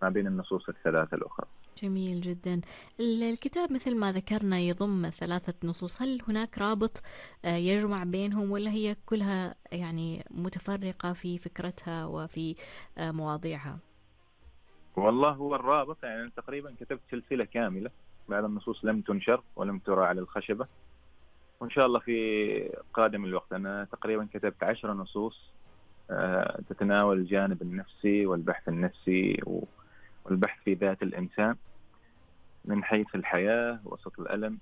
ما بين النصوص الثلاثة الأخرى. جميل جدا. الكتاب مثل ما ذكرنا يضم 3 نصوص، هل هناك رابط يجمع بينهم، ولا هي كلها يعني متفرقة في فكرتها وفي مواضيعها؟ والله هو الرابط، يعني أنا تقريبا كتبت سلسلة كاملة. بعض النصوص لم تنشر ولم ترى على الخشبة، وإن شاء الله في قادم الوقت. أنا تقريبا كتبت 10 نصوص تتناول الجانب النفسي والبحث النفسي والبحث في ذات الإنسان من حيث الحياة، وسط الألم،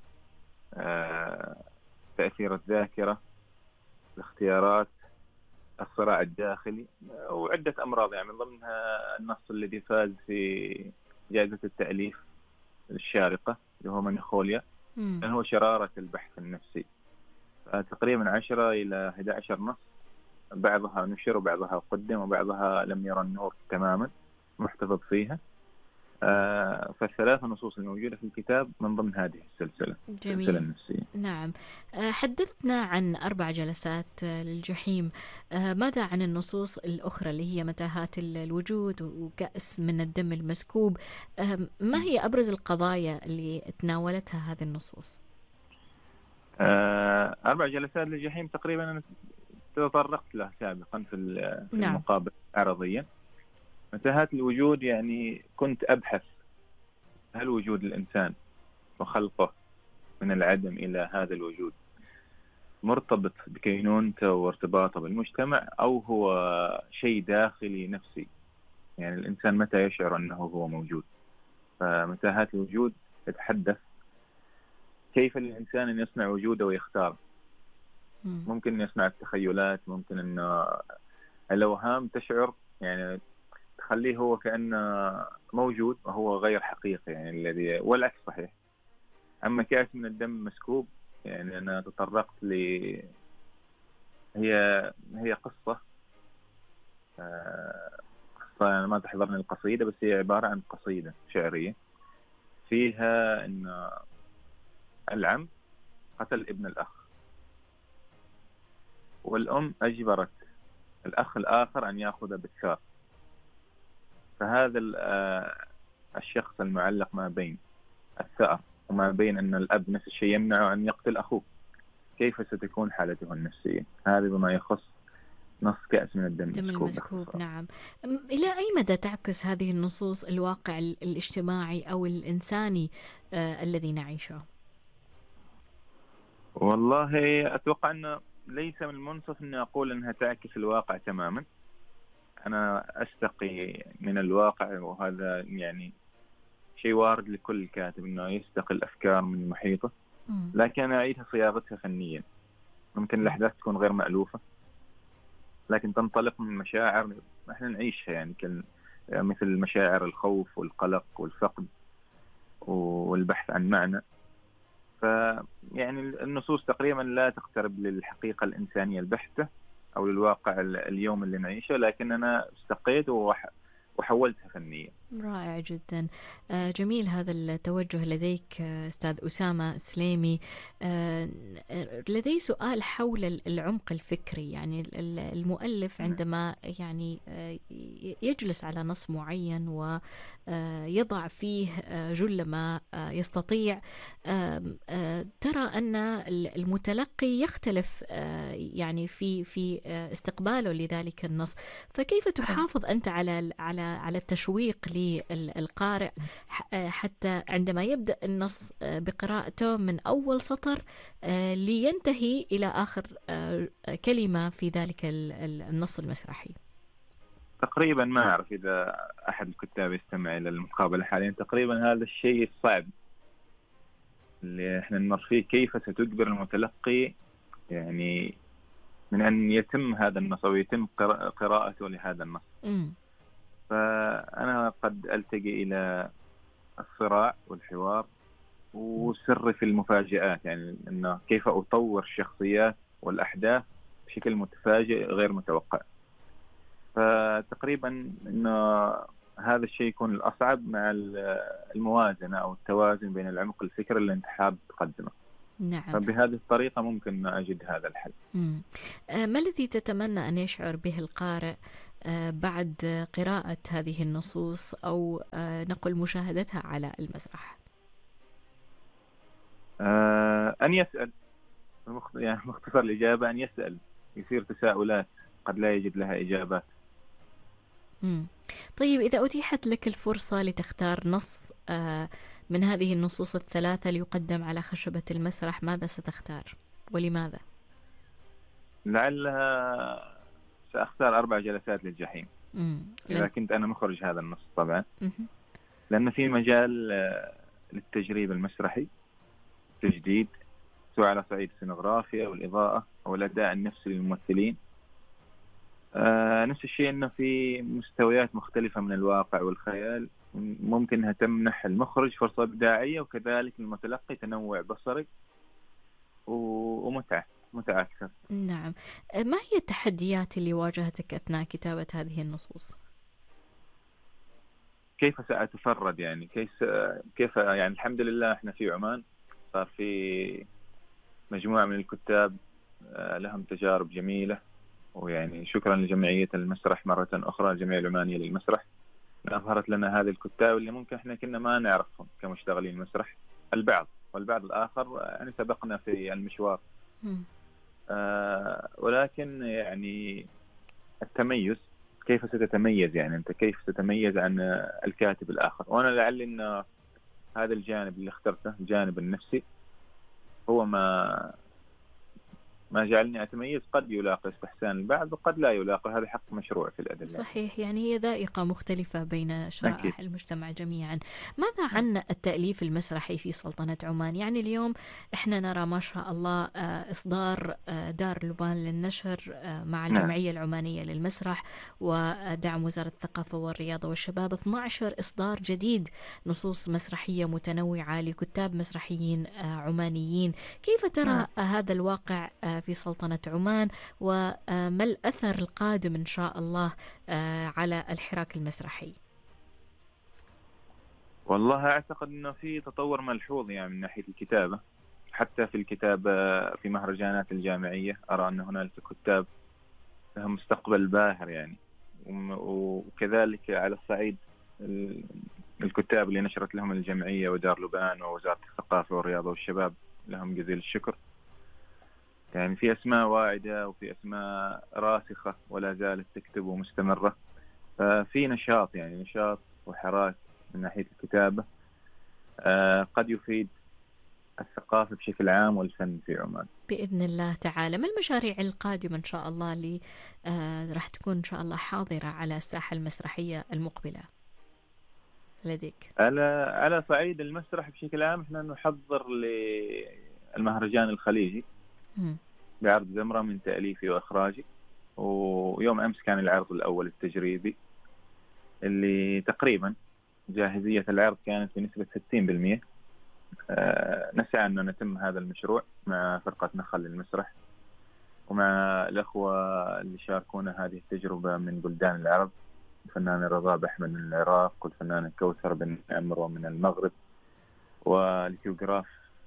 تأثير الذاكرة، الاختيارات، الصراع الداخلي، وعدة أمراض. يعني من ضمنها النص الذي فاز في جائزة التأليف الشارقة اللي هو منيخوليا، كان هو شرارة البحث النفسي. تقريبا 10 إلى 11 نص، بعضها نشر وبعضها قدم وبعضها لم يرى النور تماما، محتفظ فيها. فالثلاث نصوص الموجودة في الكتاب من ضمن هذه السلسلة جميل. النفسية. نعم. حدثنا عن 4 جلسات للجحيم. ماذا عن النصوص الأخرى اللي هي متاهات الوجود وكأس من الدم المسكوب؟ ما هي أبرز القضايا اللي تناولتها هذه النصوص؟ 4 جلسات للجحيم تقريبا أنا تطرقت له سابقا في نعم. المقابلة عرضيا. متاهات الوجود يعني كنت أبحث هل وجود الإنسان وخلقه من العدم إلى هذا الوجود مرتبط بكينونته وارتباطه بالمجتمع، أو هو شيء داخلي نفسي؟ يعني الإنسان متى يشعر أنه هو موجود؟ فمتاهات الوجود تتحدث كيف الإنسان أن يصنع وجوده ويختار. ممكن أن يصنع التخيلات، ممكن أن الأوهام تشعر، يعني تخليه هو كأنه موجود وهو غير حقيقي، يعني الذي والعكس صحيح. أما كأس من الدم مسكوب، يعني أنا تطرقت هي قصة قصة ما تحضرني القصيدة، بس هي عبارة عن قصيدة شعرية فيها أن العم قتل ابن الأخ، والأم أجبرت الأخ الآخر أن يأخذ بالثار. فهذا الشخص المعلق ما بين الثأر وما بين أن الأب نفس الشيء يمنعه أن يقتل أخوه، كيف ستكون حالته النفسية؟ هذا بما يخص نص كأس من الدم المسكوب. نعم. إلى أي مدى تعكس هذه النصوص الواقع الاجتماعي أو الإنساني الذي نعيشه؟ والله أتوقع أنه ليس من المنصف أن أقول أنها تعكس الواقع تماما. أنا أستقي من الواقع، وهذا يعني شيء وارد لكل كاتب أنه يستقي الأفكار من محيطه، لكن أنا أعيدها صياغتها فنيا. ممكن الأحداث تكون غير مألوفة، لكن تنطلق من مشاعر احنا نعيشها، يعني مثل مشاعر الخوف والقلق والفقد والبحث عن معنى. فيعني النصوص تقريبا لا تقترب للحقيقة الإنسانية البحتة أو للواقع اليوم اللي نعيشه، لكن أنا استقيت وحولتها فنيا. رائع جدا. جميل هذا التوجه لديك أستاذ أسامة سليمي. لدي سؤال حول العمق الفكري. يعني المؤلف عندما يعني يجلس على نص معين ويضع فيه جل ما يستطيع، ترى أن المتلقي يختلف يعني في استقباله لذلك النص. فكيف تحافظ أنت على التشويق للقارئ حتى عندما يبدأ النص بقراءته من أول سطر لينتهي إلى آخر كلمة في ذلك النص المسرحي؟ تقريبا ما أعرف إذا أحد الكتاب يستمع إلى المقابلة حاليا. تقريبا هذا الشيء الصعب اللي احنا نمر فيه، كيف ستجبر المتلقي يعني من أن يتم هذا النص أو يتم قراءته لهذا النص. فأنا قد ألتجئ إلى الصراع والحوار وسر في المفاجآت، يعني أنه كيف أطور الشخصيات والأحداث بشكل متفاجئ غير متوقع. فتقريبا أنه هذا الشيء يكون الأصعب مع الموازنة أو التوازن بين العمق الفكري اللي أنت حاب تقدمه. نعم. فبهذه الطريقة ممكن أجد هذا الحل. ما الذي تتمنى أن يشعر به القارئ بعد قراءة هذه النصوص أو نقل مشاهدتها على المسرح؟ أن يسأل، يعني مختصر الإجابة أن يسأل، يصير تساؤلات قد لا يجد لها إجابات. طيب إذا أتيحت لك الفرصة لتختار نص من هذه النصوص الثلاثة ليقدم على خشبة المسرح، ماذا ستختار ولماذا؟ لعلها سأختار 4 جلسات للجحيم إذا كنت أنا مخرج هذا النص طبعا، لأن في مجال للتجريب المسرحي تجديد، سواء على صعيد السينغرافيا أو الإضاءة أو الأداء النفسي للممثلين. نفس الشيء أنه في مستويات مختلفة من الواقع والخيال، ممكن أنها تمنح المخرج فرصة إبداعية، وكذلك المتلقي تنوع بصري ومتعة أكثر. نعم. ما هي التحديات اللي واجهتك أثناء كتابة هذه النصوص؟ كيف سأتفرد يعني، كيف يعني الحمد لله احنا في عمان صار في مجموعة من الكتاب لهم تجارب جميلة، ويعني شكرا لجمعية المسرح مرة أخرى، الجمعية العمانية للمسرح، أظهرت لنا هذه الكتاب اللي ممكن احنا كنا ما نعرفهم كمشتغلين مسرح، والبعض الآخر يعني سبقنا في المشوار. ولكن يعني التميز، كيف ستتميز يعني أنت، كيف ستتميز عن الكاتب الآخر؟ وأنا لعل أن هذا الجانب اللي اخترته، الجانب النفسي، هو ما جعلني أتميز. قد يلاقي استحسان البعض وقد لا يلاقي، هذا حق مشروع في الأدب. صحيح، يعني هي ذائقة مختلفة بين شرائح المجتمع جميعا. ماذا عن التأليف المسرحي في سلطنة عمان؟ يعني اليوم احنا نرى ما شاء الله إصدار دار لبان للنشر مع الجمعية العمانية للمسرح ودعم وزارة الثقافة والرياضة والشباب 12 إصدار جديد نصوص مسرحية متنوعة لكتاب مسرحيين عمانيين. كيف ترى هذا الواقع في سلطنة عمان، وما الأثر القادم إن شاء الله على الحراك المسرحي؟ والله أعتقد أنه في تطور ملحوظ يعني من ناحية الكتابة، حتى في الكتابة في مهرجانات الجامعية أرى أن هنالك كتاب لهم مستقبل باهر يعني، وكذلك على الصعيد الكتاب اللي نشرت لهم الجمعية ودار لبان ووزارة الثقافة والرياضة والشباب، لهم جزيل الشكر. يعني في أسماء واعدة وفي أسماء راسخة ولا زالت تكتب ومستمرة، ففي نشاط يعني نشاط وحراك من ناحية الكتابة قد يفيد الثقافة بشكل عام والفن في عمان بإذن الله تعالى. ما المشاريع القادمة إن شاء الله اللي راح تكون إن شاء الله حاضرة على الساحة المسرحية المقبلة لديك؟ على صعيد المسرح بشكل عام احنا نحضر للمهرجان الخليجي بعرض زمرة من تأليفي وإخراجي، ويوم أمس كان العرض الأول التجريبي اللي تقريبا جاهزية العرض كانت بنسبة 60%. نسعى أن نتم هذا المشروع مع فرقة نخل للمسرح ومع الأخوة اللي شاركونا هذه التجربة من بلدان العرب، الفنان رضا بحمد من العراق، والفنان كوثر بن عمرو من المغرب، والكيوغراف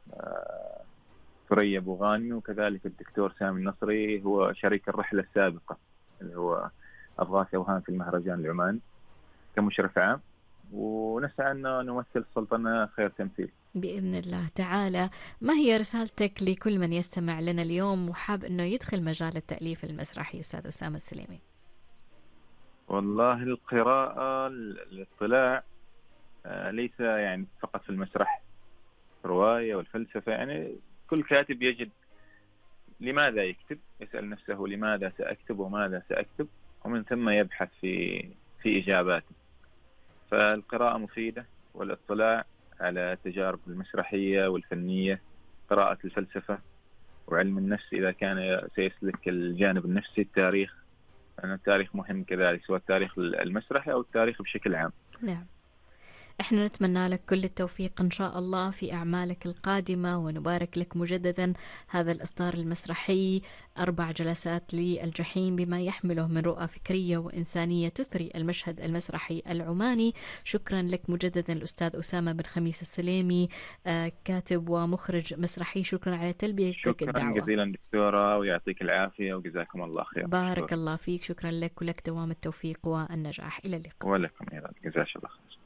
ثريا أبو غانمي، وكذلك الدكتور سامي النصري هو شريك الرحلة السابقة اللي هو أضغاث أوهام في المهرجان العماني كمشرف عام، ونسعى أن نمثل السلطنة خير تمثيل بإذن الله تعالى. ما هي رسالتك لكل من يستمع لنا اليوم وحاب أنه يدخل مجال التأليف المسرحي أستاذ أسامة السليمي؟ والله القراءة، الاطلاع ليس يعني فقط في المسرح، الرواية والفلسفة، يعني كل كاتب يجد لماذا يكتب، يسأل نفسه لماذا سأكتب وماذا سأكتب، ومن ثم يبحث في إجاباته. فالقراءة مفيدة، والاطلاع على التجارب المسرحية والفنية، قراءة الفلسفة وعلم النفس إذا كان سيسلك الجانب النفسي، التاريخ، لأن التاريخ مهم كذلك، سواء التاريخ المسرحي أو التاريخ بشكل عام. نعم. احنا نتمنى لك كل التوفيق إن شاء الله في أعمالك القادمة، ونبارك لك مجددا هذا الإصدار المسرحي 4 جلسات للجحيم، بما يحمله من رؤى فكرية وإنسانية تثري المشهد المسرحي العماني. شكرا لك مجددا الأستاذ أسامة بن خميس السليمي، كاتب ومخرج مسرحي. شكرا على تلبيتك شكرا الدعوة. جزيلا دكتورة، ويعطيك العافية، وجزاكم الله خير. بارك الله فيك، شكرا لك ولك دوام التوفيق والنجاح. إلى اللقاء. ولكم أيضا، جزاك الله خير.